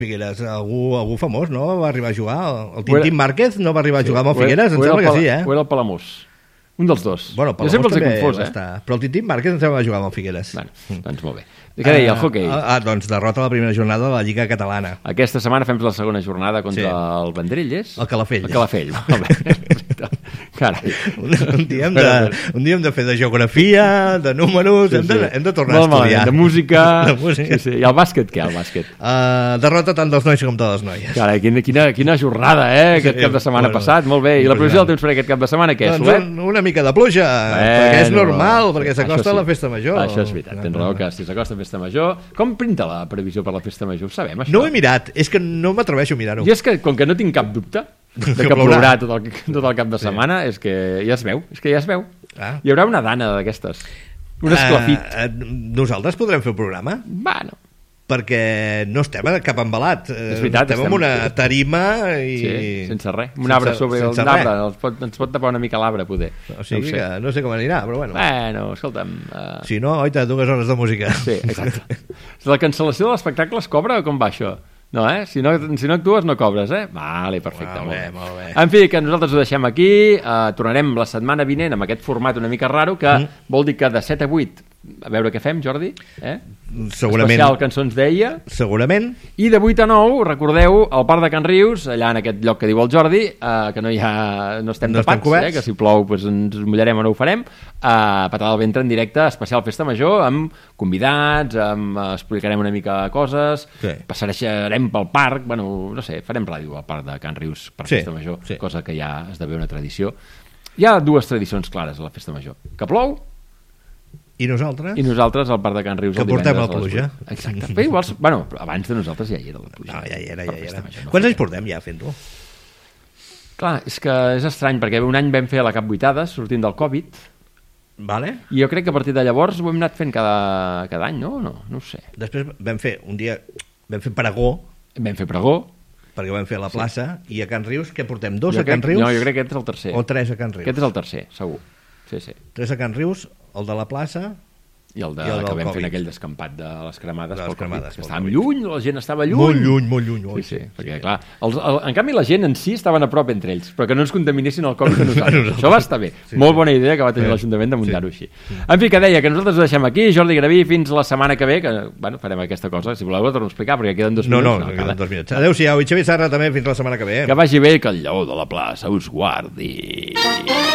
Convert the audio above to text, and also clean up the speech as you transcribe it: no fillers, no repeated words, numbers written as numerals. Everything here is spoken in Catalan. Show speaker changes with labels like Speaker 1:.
Speaker 1: Figueres, algú famós, no? Va arribar a jugar. El Tintín Márquez no va arribar a jugar amb el Figueres? Em sembla que sí,
Speaker 2: O era el Palamós. Un dels dos.
Speaker 1: Bueno,
Speaker 2: jo sempre els he confós,
Speaker 1: Però el Tintín Márquez em sembla que va jugar amb el Figueres.
Speaker 2: Bueno, doncs molt bé. Què deia, el hoquei?
Speaker 1: Doncs derrota la primera jornada de la Lliga Catalana.
Speaker 2: Aquesta setmana fem la segona jornada contra el Vendrell, és?
Speaker 1: El Calafell.
Speaker 2: El Calafell, molt bé. Carai.
Speaker 1: Un dia hem de fer de geografia, de números, hem de tornar a estudiar.
Speaker 2: De música. Sí. I el bàsquet, què, el bàsquet?
Speaker 1: Derrota tant dels nois com de les noies.
Speaker 2: Carai, quina jornada, aquest cap de setmana passat. Molt bé. I la previsió del temps per aquest cap de setmana, què, Solet?
Speaker 1: Una mica de pluja, perquè és normal, perquè s'acosta la festa major.
Speaker 2: Això és veritat, tens raó, que si s'acosta la festa major... Com pinta la previsió per la festa major? Ho sabem, això?
Speaker 1: No ho he mirat, és que no m'atreveixo a mirar-ho.
Speaker 2: I és que, com que no tinc cap dubte de que plourà tot el cap de setmana, és que ja es veu, Hi haurà una dana d'aquestes, un esclafit.
Speaker 1: Nosaltres podrem fer un programa?
Speaker 2: Bueno,
Speaker 1: perquè no estem cap embalat.
Speaker 2: És veritat,
Speaker 1: estem en una tarima i...
Speaker 2: Sí, sense res. Un arbre sobre l'arbre. Ens pot tapar una mica l'arbre, poder.
Speaker 1: O sigui que no sé com anirà, però bueno.
Speaker 2: Bueno, escolta'm...
Speaker 1: Si no, oita, 2 hores de música.
Speaker 2: Sí, exacte. La cancel·lació de l'espectacle es cobra o com va això? No, Si no actues no cobres, Vale, perfecte.
Speaker 1: Molt bé.
Speaker 2: En fi, que nosaltres ho deixem aquí. Tornarem la setmana vinent amb aquest format una mica raro, que vol dir que de 7 a 8 a veure què fem, Jordi,
Speaker 1: Segurament.
Speaker 2: Especial Cançons d'Ella.
Speaker 1: Segurament.
Speaker 2: I de 8 a 9, recordeu, al Parc de Can Rius, allà en aquest lloc que diu el Jordi, que no estem tapats, que si plou ens mullarem o no ho farem, patada al ventre en directe, especial Festa Major, amb convidats, explicarem una mica coses, passejarem pel parc, bueno, no sé, farem ràdio al Parc de Can Rius per Festa Major, cosa que ja esdevé una tradició. Hi ha 2 tradicions clares a la Festa Major, que plou
Speaker 1: i nosaltres?
Speaker 2: I nosaltres al Parc de Can Rius
Speaker 1: que portem la pluja.
Speaker 2: Exacte. Però igual, bueno, abans de nosaltres ja hi era la pluja.
Speaker 1: No, ja hi era. Quants anys portem ja fent-ho?
Speaker 2: Clar, és que és estrany, perquè un any vam fer a la Cap Buitades, sortint del Covid.
Speaker 1: Vale.
Speaker 2: I jo crec que a partir de llavors ho hem anat fent cada any, no? No ho sé.
Speaker 1: Després vam fer un dia... Vam fer pregó.
Speaker 2: Vam fer pregó.
Speaker 1: Perquè vam fer a la plaça. I a Can Rius, què portem? 2 a Can Rius?
Speaker 2: No, jo crec que aquest és el tercer.
Speaker 1: O 3 a Can Rius?
Speaker 2: Aquest és el tercer, segur. Sí.
Speaker 1: 3 a Can Rius, el de la plaça...
Speaker 2: I el que vam fer aquell descampat de les cremades pel Covid, que estàvem
Speaker 1: Covid.
Speaker 2: lluny, la gent estava lluny.
Speaker 1: Molt lluny.
Speaker 2: Sí, perquè clar, en canvi la gent en si estaven a prop entre ells, però que no ens contaminessin el Covid a nosaltres. Això va estar bé. Molt bona idea que va tenir l'Ajuntament de muntar-ho així. En fi, que deia que nosaltres ho deixem aquí, Jordi Graví, fins la setmana que ve, que farem aquesta cosa, si voleu ho torno a explicar, perquè queden 2 minuts.
Speaker 1: No, queden 2 minuts. Adéu-siau, i Xavi Sarra també fins la setmana que ve.
Speaker 2: Que vagi bé, que el lleó de la plaça us guardi.